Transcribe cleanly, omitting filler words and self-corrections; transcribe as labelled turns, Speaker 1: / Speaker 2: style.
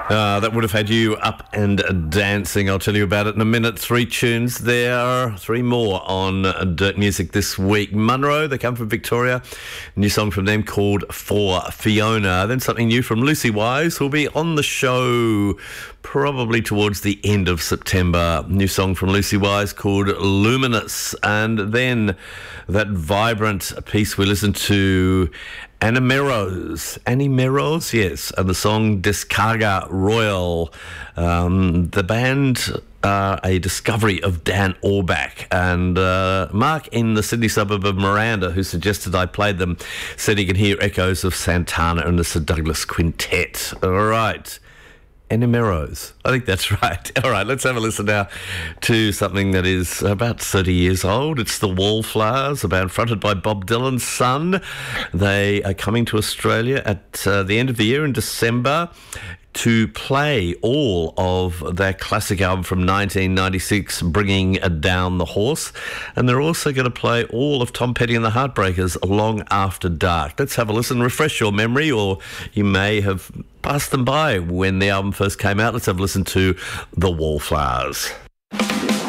Speaker 1: That would have had you up and dancing. I'll tell you about it in a minute. 3 tunes there, 3 more on Dirt Music this week. Munro, they come from Victoria. New song from them called For Fiona. Then something new from Lucy Wise, who'll be on the show probably towards the end of September. New song from Lucy Wise called Luminous. And then that vibrant piece we listened to, Annie Merrows, yes, and the song Descarga Royal. The band are a discovery of Dan Orbach, and Mark in the Sydney suburb of Miranda, who suggested I played them, said he can hear echoes of Santana and the Sir Douglas Quintet. All right. Annie Merrows. I think that's right. All right, let's have a listen now to something that is about 30 years old. It's the Wallflowers, a band fronted by Bob Dylan's son. They are coming to Australia at the end of the year in December to play all of their classic album from 1996, Bringing Down the Horse. And they're also going to play all of Tom Petty and the Heartbreakers, Long After Dark. Let's have a listen, refresh your memory, or you may have passed them by when the album first came out. Let's have a listen to The Wallflowers.